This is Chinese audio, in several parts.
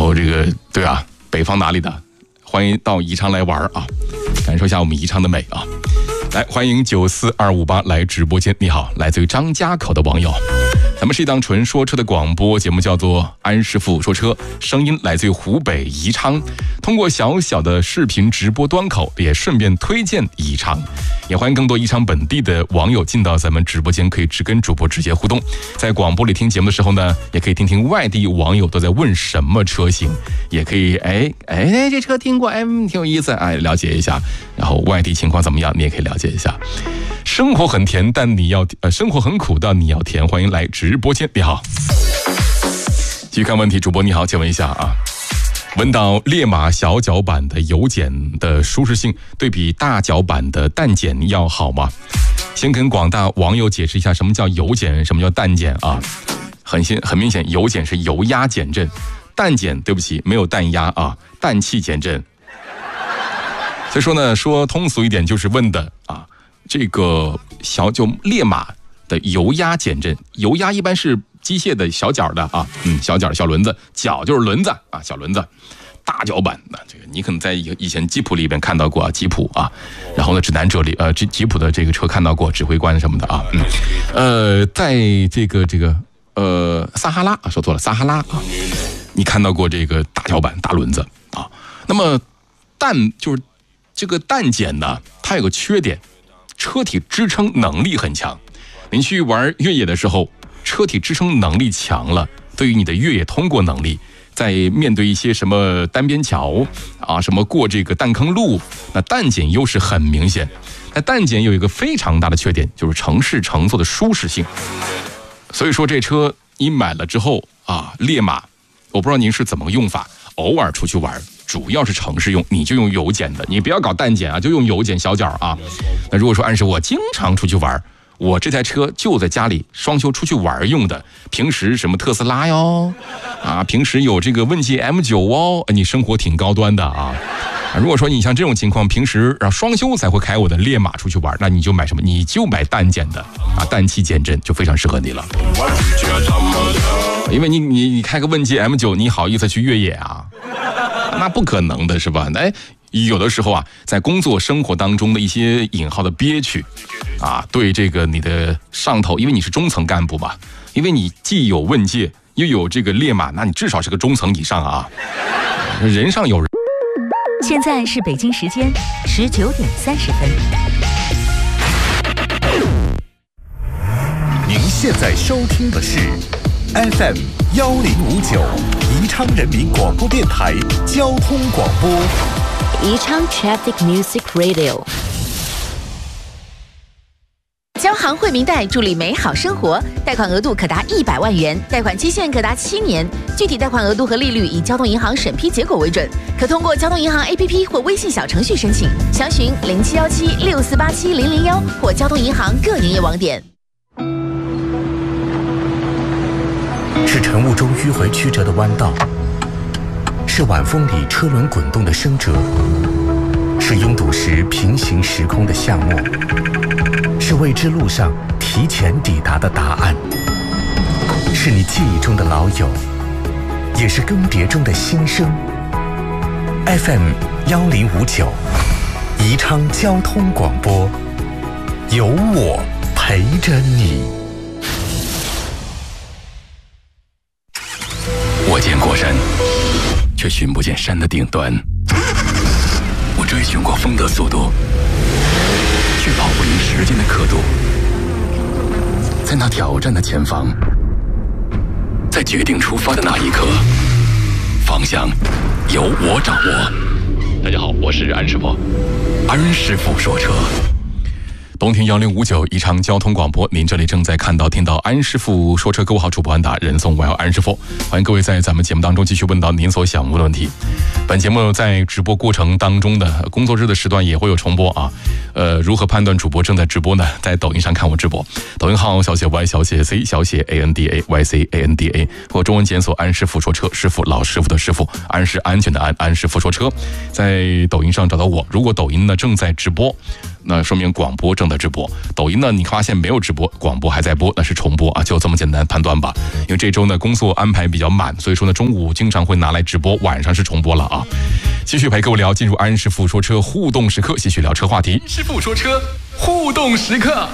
后这个对啊，北方哪里的，欢迎到宜昌来玩啊，感受一下我们宜昌的美啊。来，欢迎94258来直播间。你好，来自于张家口的网友。咱们是一档纯说车的广播节目，叫做安师傅说车，声音来自于湖北宜昌。通过小小的视频直播端口，也顺便推荐宜昌。也欢迎更多宜昌本地的网友进到咱们直播间，可以跟主播直接互动。在广播里听节目的时候呢，也可以听听外地网友都在问什么车型，也可以这车听过，挺有意思，了解一下。然后外地情况怎么样，你也可以了解一下。生活很甜，但你要生活很苦，但你要甜。欢迎来直播间，你好。继续看问题，主播你好，请问一下啊，问到烈马小脚版的油减的舒适性对比大脚版的淡减要好吗？先跟广大网友解释一下什么叫油减，什么叫淡减啊？很明显，油减是油压减震，淡减对不起没有淡压啊，氮气减震。所以说呢，说通俗一点就是问的啊，这个就烈马的油压减震，油压一般是机械的小脚的啊，小脚的小轮子，脚就是轮子啊，小轮子。大脚版的这个你可能在以前吉普里边看到过啊，吉普啊，然后呢指南者里吉普的这个车看到过，指挥官什么的啊，在这个撒哈拉啊，说错了，撒哈拉啊，你看到过这个大脚版大轮子啊。那么就是这个淡减呢，它有个缺点，车体支撑能力很强。您去玩越野的时候，车体支撑能力强了，对于你的越野通过能力，在面对一些什么单边桥啊，什么过这个弹坑路，那淡减优势很明显。但淡减有一个非常大的缺点，就是城市乘坐的舒适性。所以说这车你买了之后啊，烈马，我不知道您是怎么个用法，偶尔出去玩主要是城市用，你就用油减的，你不要搞淡减啊，就用油减小脚啊。那如果说按是我经常出去玩，我这台车就在家里双休出去玩用的，平时什么特斯拉哟，啊，平时有这个问界 M9 哦，你生活挺高端的啊。如果说你像这种情况，平时双休才会开我的烈马出去玩，那你就买什么？你就买淡减的啊，氮气减震就非常适合你了。因为你开个问界 M9， 你好意思去越野啊？那不可能的是吧？有的时候啊，在工作生活当中的一些引号的憋屈啊，对这个你的上头，因为你是中层干部嘛，因为你既有问界又有这个烈马，那你至少是个中层以上啊，人上有人。 现在是北京时间19:30。 您现在收听的是 FM1059 宜昌人民广播电台交通广播。 宜昌 Traffic Music Radio。交行惠民贷助力美好生活，贷款额度可达100万元，贷款期限可达7年，具体贷款额度和利率以交通银行审批结果为准，可通过交通银行 APP 或微信小程序申请，详询071764870001或交通银行各营业网点。 是晨雾中迂回曲折的弯道，是晚风里车轮滚动的声折，是拥堵时平行时空的巷陌，是未知路上提前抵达的答案，是你记忆中的老友，也是更迭中的新生。FM1059 宜昌交通广播，有我陪着你。 我见过山，却寻不见山的顶端。我追寻过风的速度，却跑不赢时间的刻度。在那挑战的前方，在决定出发的那一刻，方向由我掌握。大家好，我是安师傅，安师傅说车。东听1059宜昌交通广播，您这里正在看到听到安师傅说车，各位好，主播安达，人送我要安师傅，欢迎各位在咱们节目当中继续问到您所想问的问题。本节目在直播过程当中的工作日的时段也会有重播啊。如何判断主播正在直播呢？在抖音上看我直播，抖音号小写 Y 小写 C 小写 ANDA YCANDA 或中文检索安师傅说车，师傅老师傅的师傅，安是安全的安，安师傅说车，在抖音上找到我。如果抖音呢正在直播那说明广播正在直播。抖音呢，你发现没有直播，广播还在播，那是重播啊，就这么简单判断吧。因为这周呢工作安排比较满，所以说呢中午经常会拿来直播，晚上是重播了啊。继续陪各位聊，进入安师傅说车互动时刻，继续聊车话题。师傅说车互动时刻。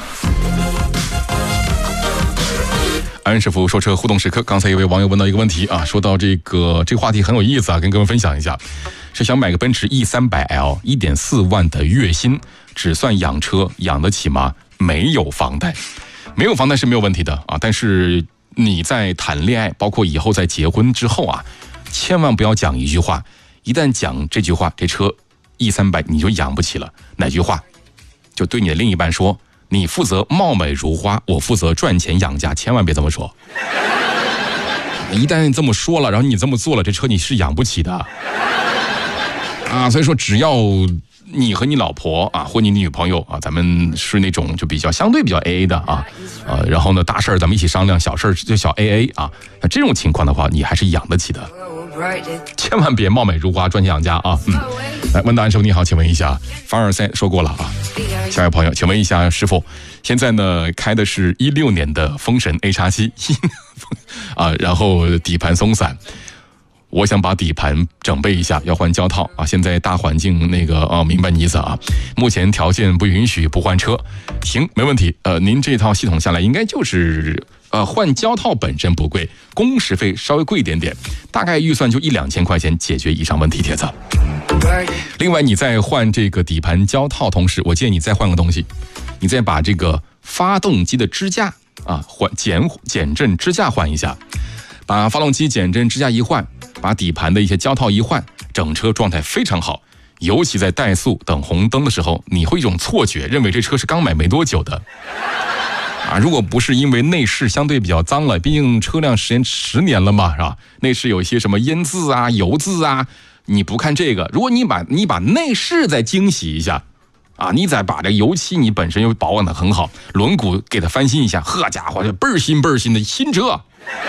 安师傅说车互动时刻，刚才一位网友问到一个问题啊，说到这个话题很有意思啊，跟各位分享一下，是想买个奔驰 E300L 1.4万的月薪，只算养车，养得起吗？没有房贷，没有房贷是没有问题的啊，但是你在谈恋爱，包括以后在结婚之后啊，千万不要讲一句话，一旦讲这句话，这车 E300你就养不起了。哪句话？就对你的另一半说，你负责貌美如花，我负责赚钱养家，千万别这么说。一旦这么说了，然后你这么做了，这车你是养不起的啊。所以说，只要你和你老婆啊，或你女朋友啊，咱们是那种就相对比较 AA 的啊，然后呢，大事咱们一起商量，小事就小 AA 啊。那这种情况的话，你还是养得起的。千万别貌美如花，赚钱养家啊！来，问答师傅你好，请问一下，凡尔赛说过了啊。下一位朋友，请问一下师傅，现在呢开的是16年的风神 A-7 啊，然后底盘松散，我想把底盘整备一下，要换胶套啊。现在大环境明白你意思啊。目前条件不允许不换车，行，没问题。您这套系统下来应该就是换胶套本身不贵，工时费稍微贵一点点，大概预算就1-2千块钱解决以上问题，帖子。另外你在换这个底盘胶套同时，我建议你再换个东西，你再把这个发动机的支架啊减震支架换一下，把发动机减震支架一换，把底盘的一些胶套一换，整车状态非常好。尤其在怠速等红灯的时候，你会有一种错觉，认为这车是刚买没多久的啊。如果不是因为内饰相对比较脏了，毕竟车辆时间10年了嘛，是吧？内饰有一些什么烟渍啊、油渍啊，你不看这个，如果你把内饰再精洗一下啊，你再把这油漆你本身又保养的很好，轮毂给它翻新一下，呵家伙，倍儿新的新车啊，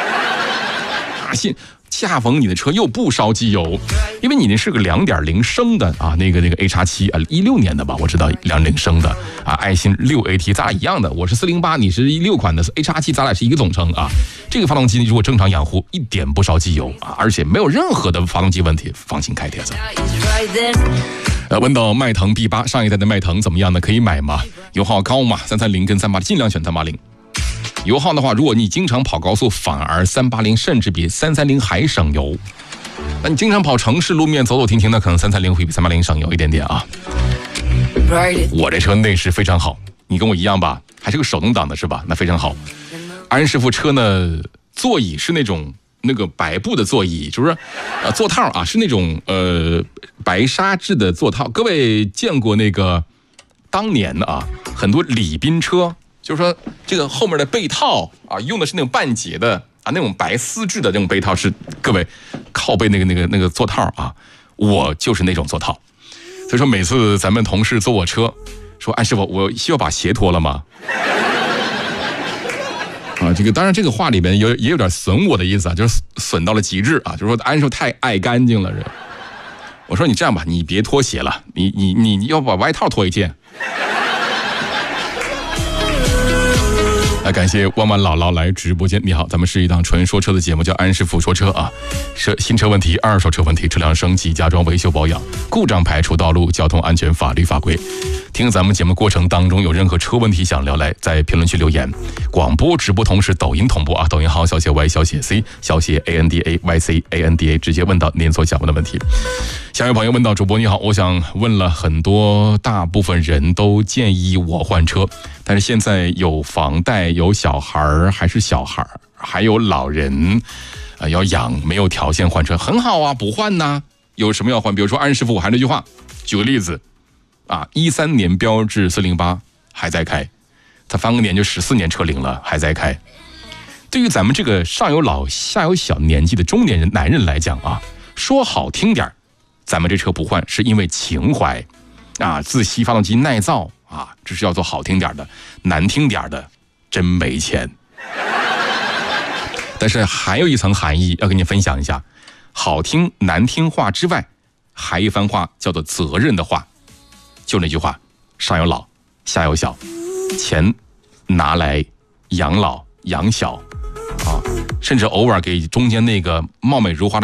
恰逢你的车又不烧机油，因为你那是个2.0升的啊，那个 A-7 啊，16年的吧，我知道2.0升的啊，爱信6AT，咱俩一样的，我是408，你是16款的 A-7，咱俩是一个总成啊。这个发动机如果正常养护，一点不烧机油啊，而且没有任何的发动机问题，放心开，帖子。问到迈腾 B8 上一代的迈腾怎么样呢？可以买吗？油耗高嘛，330跟380，尽量选380。油耗的话，如果你经常跑高速，反而380甚至比330还省油。那你经常跑城市路面走走停停的，可能330会比380省油一点点啊。我这车内饰非常好，你跟我一样吧？还是个手动挡的是吧？那非常好。安师傅车呢，座椅是那个白布的座椅，就是座套啊，是那种白纱质的座套。各位见过那个当年啊，很多礼宾车。就是说，这个后面的被套啊，用的是那种半截的啊，那种白丝质的这种被套，是各位靠背那个座套啊，我就是那种座套。所以说，每次咱们同事坐我车，说：“安师傅，我需要把鞋脱了吗？”啊，这个当然这个话里边也有点损我的意思啊，就是损到了极致啊，就是说安师傅太爱干净了人。我说你这样吧，你别脱鞋了，你要把外套脱一件。感谢万万姥姥来直播间。你好，咱们是一档纯说车的节目，叫安师傅说车啊。新车问题、二手车问题、车辆升级、加装、维修保养、故障排除、道路交通安全、法律法规。听咱们节目过程当中有任何车问题想聊，来在评论区留言。广播直播同时抖音同步啊，抖音号小写 Y 小写 C 小写 ANDA YC ANDA， 直接问到您所想问的问题。下一位朋友问到，主播你好，我想问了很多，大部分人都建议我换车，但是现在有房贷，有小孩，还是小孩，还有老人要养，没有条件换车，很好啊，不换呢？有什么要换？比如说安师傅，我还是那句话，举个例子啊，13年标致408还在开，他翻个年就14年车龄了，还在开。对于咱们这个上有老下有小年纪的中年人男人来讲啊，说好听点，咱们这车不换是因为情怀啊，自吸发动机耐造啊，这是要做好听点的，难听点的真没钱。但是还有一层含义要跟你分享一下，好听难听话之外，还有一番话叫做责任的话，就那句话， 上有老，下有小，钱拿来养老养小啊，甚至偶尔给中间那个貌美如花的